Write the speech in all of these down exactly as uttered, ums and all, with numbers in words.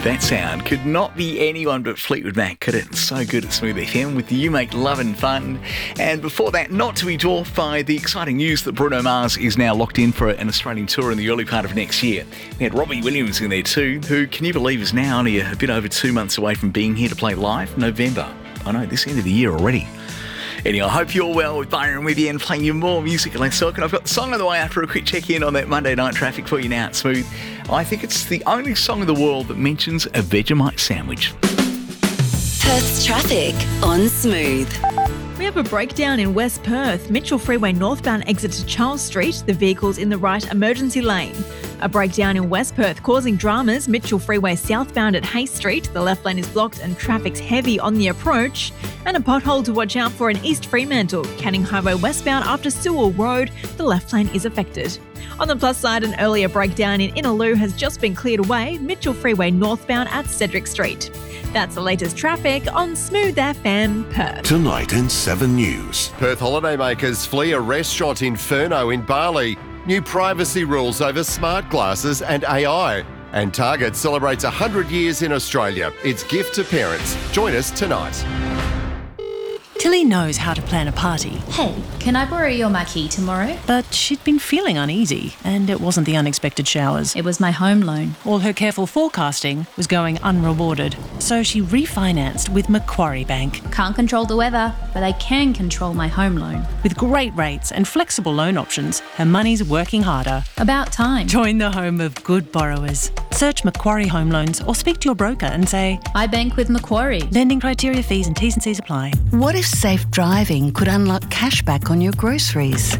That sound could not be anyone but Fleetwood Mac, could it? So good at Smooth F M with You Make Love and Fun. And before that, not to be dwarfed by the exciting news that Bruno Mars is now locked in for an Australian tour in the early part of next year. We had Robbie Williams in there too, who, can you believe, is now only a bit over two months away from being here to play live? November. I know, this end of the year already. Anyway, I hope you're well with Byron with you and playing you more music and less talk. And I've got the song on the way after a quick check-in on that Monday night traffic for you now at Smooth. I think it's the only song in the world that mentions a Vegemite sandwich. Perth's traffic on Smooth. We have a breakdown in West Perth. Mitchell Freeway northbound exit to Charles Street. The vehicle's in the right emergency lane. A breakdown in West Perth causing dramas. Mitchell Freeway southbound at Hay Street. The left lane is blocked and traffic's heavy on the approach. And a pothole to watch out for in East Fremantle. Canning Highway westbound after Sewell Road. The left lane is affected. On the plus side, an earlier breakdown in Innaloo has just been cleared away. Mitchell Freeway northbound at Cedric Street. That's the latest traffic on Smooth F M Perth. Tonight in seven News. Perth holidaymakers flee a restaurant Inferno in Bali. New privacy rules over smart glasses and A I. And Target celebrates one hundred years in Australia. It's gift to parents. Join us tonight. Tilly knows how to plan a party. Hey, can I borrow your marquee tomorrow? But she'd been feeling uneasy, and it wasn't the unexpected showers. It was my home loan. All her careful forecasting was going unrewarded, so she refinanced with Macquarie Bank. Can't control the weather, but I can control my home loan. With great rates and flexible loan options, her money's working harder. About time. Join the home of good borrowers. Search Macquarie Home Loans or speak to your broker and say, I bank with Macquarie. Lending criteria, fees and T's and C's apply. What if safe driving could unlock cash back on your groceries?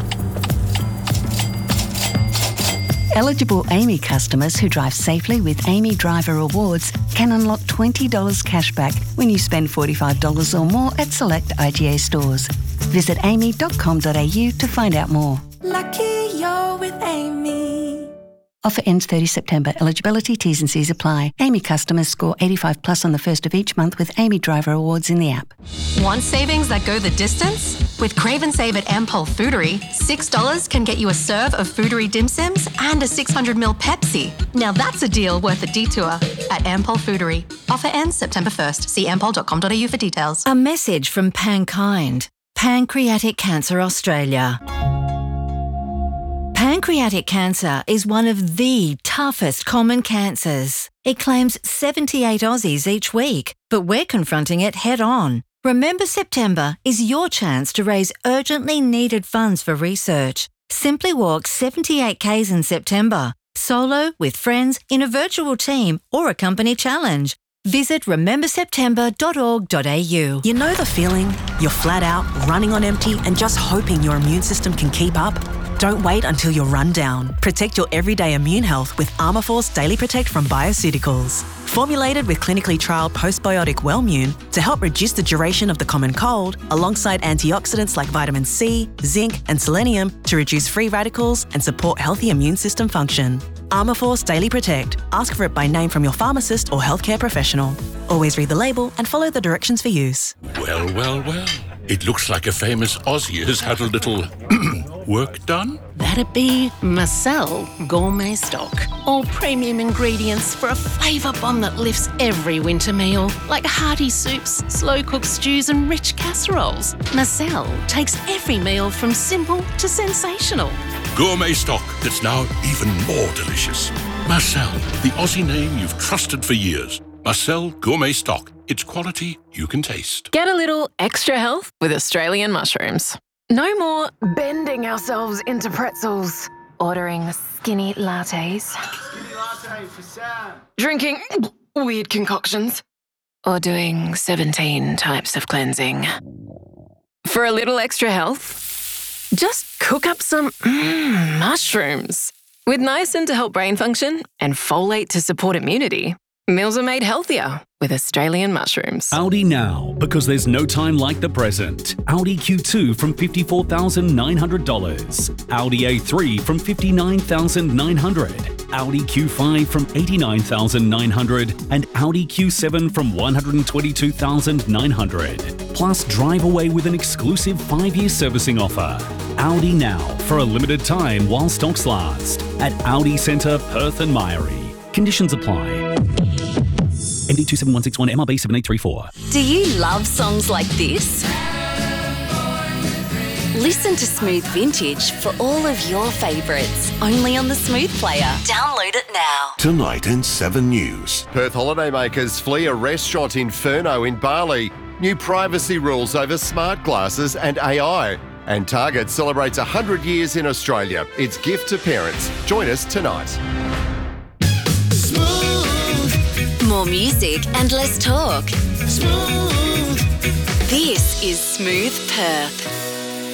Eligible A M I customers who drive safely with A M I Driver Rewards can unlock twenty dollars cash back when you spend forty-five dollars or more at select I G A stores. Visit a m i dot com dot a u to find out more. Lucky you're with Amy. Offer ends thirtieth September. Eligibility, T's and C's apply. A M I customers score eighty-five plus on the first of each month with A M I Driver Awards in the app. Want savings that go the distance? With Crave and Save at Ampol Foodery, six dollars can get you a serve of Foodery dim sims and a six hundred milliliter Pepsi. Now that's a deal worth a detour at Ampol Foodery. Offer ends September first. See ampol dot com dot a u for details. A message from Pankind, Pancreatic Cancer Australia. Pancreatic cancer is one of the toughest common cancers. It claims seventy-eight Aussies each week, but we're confronting it head on. Remember September is your chance to raise urgently needed funds for research. Simply walk seventy-eight kays in September, solo, with friends, in a virtual team or a company challenge. Visit remember september dot org dot a u. You know the feeling? You're flat out, running on empty and just hoping your immune system can keep up? Don't wait until you're run down. Protect your everyday immune health with Armourforce Daily Protect from Bioceuticals. Formulated with clinically trialled postbiotic Wellmune to help reduce the duration of the common cold, alongside antioxidants like vitamin C, zinc and selenium to reduce free radicals and support healthy immune system function. Armourforce Daily Protect. Ask for it by name from your pharmacist or healthcare professional. Always read the label and follow the directions for use. Well, well, well. It looks like a famous Aussie has had a little work done. That'd be Marcel Gourmet Stock. All premium ingredients for a flavour bomb that lifts every winter meal, like hearty soups, slow-cooked stews and rich casseroles. Marcel takes every meal from simple to sensational. Gourmet stock that's now even more delicious. Marcel, the Aussie name you've trusted for years. Marcel Gourmet Stock. It's quality you can taste. Get a little extra health with Australian mushrooms. No more bending ourselves into pretzels, ordering skinny lattes, skinny latte for Sam. Drinking weird concoctions, or doing seventeen types of cleansing. For a little extra health, just cook up some mm, mushrooms. With niacin to help brain function and folate to support immunity, meals are made healthier with Australian mushrooms. Audi now, because there's no time like the present. Audi Q two from fifty-four thousand nine hundred dollars. Audi A three from fifty-nine thousand nine hundred dollars. Audi Q five from eighty-nine thousand nine hundred dollars. And Audi Q seven from one hundred twenty-two thousand nine hundred dollars. Plus, drive away with an exclusive five-year servicing offer. Audi now, for a limited time while stocks last. At Audi Centre, Perth and Myrie. Conditions apply. M D two seven one six one, M R B seven eight three four. Do you love songs like this? Listen to Smooth Vintage for all of your favourites, only on the Smooth Player. Download it now. Tonight in seven News. Perth holidaymakers flee a restaurant Inferno in Bali. New privacy rules over smart glasses and A I. And Target celebrates one hundred years in Australia. Its gift to parents. Join us tonight. Smooth. More music and less talk. Smooth. This is Smooth Perth.